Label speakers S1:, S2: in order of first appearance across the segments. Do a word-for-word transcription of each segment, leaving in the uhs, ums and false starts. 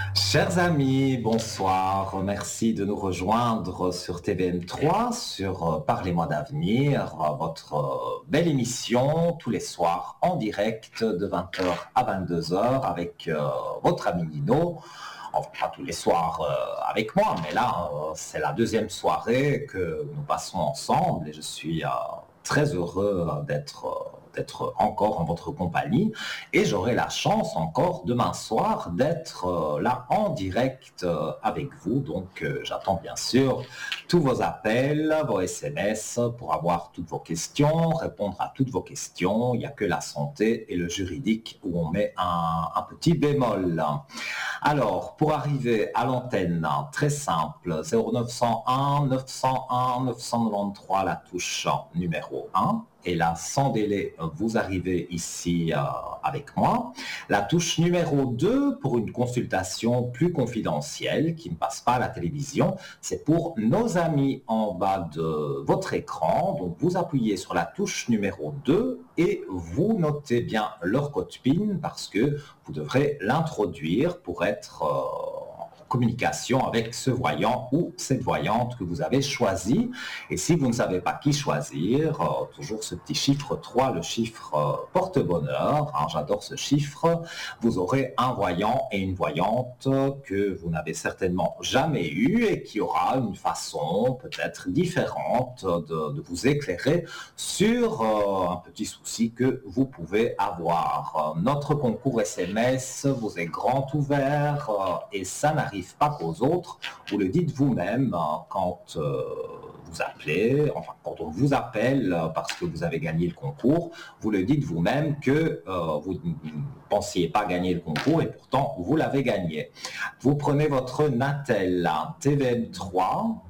S1: Chers amis, bonsoir. Merci de nous rejoindre sur T V M trois, sur euh, Parlez-moi d'avenir, euh, votre euh, belle émission tous les soirs en direct de vingt heures à vingt-deux heures avec euh, votre ami Nino. Enfin, pas tous les soirs euh, avec moi, mais là, euh, c'est la deuxième soirée que nous passons ensemble et je suis euh, très heureux euh, d'être euh, d'être encore en votre compagnie et j'aurai la chance encore demain soir d'être euh, là en direct euh, avec vous. Donc euh, j'attends bien sûr tous vos appels, vos S M S pour avoir toutes vos questions, répondre à toutes vos questions. Il n'y a que la santé et le juridique où on met un, un petit bémol. Alors, pour arriver à l'antenne, très simple, zéro neuf cent un neuf cent un neuf cent quatre-vingt-treize, la touche numéro un. Et là, sans délai, vous arrivez ici euh, avec moi. La touche numéro deux, pour une consultation plus confidentielle, qui ne passe pas à la télévision, c'est pour nos amis en bas de votre écran. Donc, vous appuyez sur la touche numéro deux et vous notez bien leur code PIN parce que vous devrez l'introduire pour être euh, en communication avec ce voyant ou cette voyante que vous avez choisi. Et si vous ne savez pas qui choisir, euh, toujours ce petit chiffre trois, le chiffre euh, porte-bonheur, hein, j'adore ce chiffre, vous aurez un voyant et une voyante que vous n'avez certainement jamais eu et qui aura une façon peut-être différente de, de vous éclairer sur euh, un petit souci que vous pouvez avoir. Euh, notre concours S M S vous est grand ouvert euh, et ça n'arrive pas qu'aux autres. Vous le dites vous-même euh, quand euh, vous appelez, enfin quand on vous appelle euh, parce que vous avez gagné le concours, vous le dites vous-même que euh, vous ne pensiez pas gagner le concours et pourtant vous l'avez gagné. Vous prenez votre Natel T V M trois,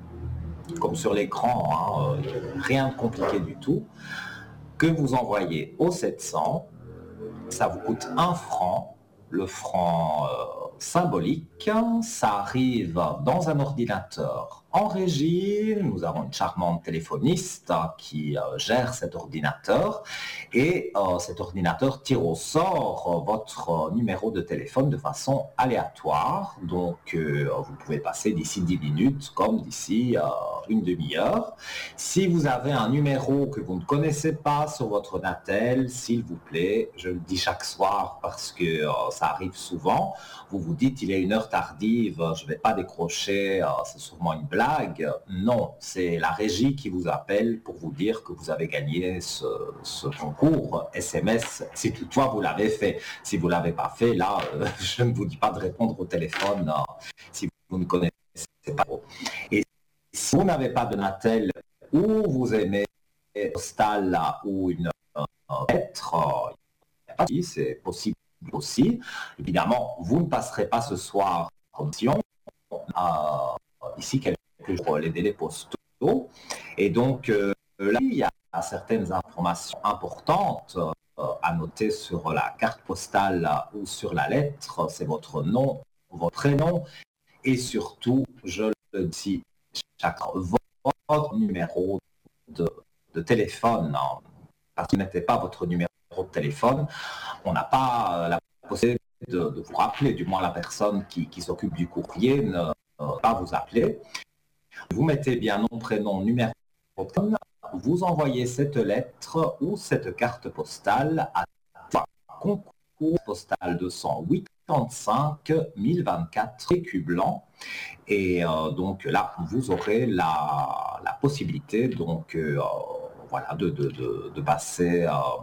S1: comme sur l'écran, hein, euh, rien de compliqué du tout, que vous envoyez au sept cents, ça vous coûte un franc, le franc euh, symbolique, ça arrive dans un ordinateur en régie, nous avons une charmante téléphoniste qui euh, gère cet ordinateur et euh, cet ordinateur tire au sort euh, votre euh, numéro de téléphone de façon aléatoire, donc euh, vous pouvez passer d'ici dix minutes comme d'ici euh, une demi-heure. Si vous avez un numéro que vous ne connaissez pas sur votre Natel, s'il vous plaît, je le dis chaque soir parce que euh, ça arrive souvent, vous vous dites il est une heure tardive, je ne vais pas décrocher, euh, c'est sûrement une blague. Non, c'est la régie qui vous appelle pour vous dire que vous avez gagné ce, ce concours S M S, si toutefois vous l'avez fait. Si vous ne l'avez pas fait, là, euh, je ne vous dis pas de répondre au téléphone euh, si vous ne connaissez pas. Et si vous n'avez pas de Natel ou vous aimez postal ou une euh, lettre, euh, c'est possible aussi. Évidemment, vous ne passerez pas ce soir en option. Euh, ici, quelques jours, les délais postaux. Et donc, euh, là, il y a certaines informations importantes euh, à noter sur la carte postale ou sur la lettre. C'est votre nom, votre prénom et surtout, je le dis chaque votre numéro de, de téléphone. Parce que vous n'êtes pas votre numéro de téléphone, on n'a pas la possibilité de, de vous rappeler, du moins la personne qui, qui s'occupe du courrier ne va pas vous appeler. Vous mettez bien nom, prénom, numéro de téléphone, vous envoyez cette lettre ou cette carte postale à concours postal deux cent quatre-vingt-cinq mille vingt-quatre écus blancs. Et euh, donc là, vous aurez la, la possibilité donc, euh, voilà, de, de, de, de passer euh,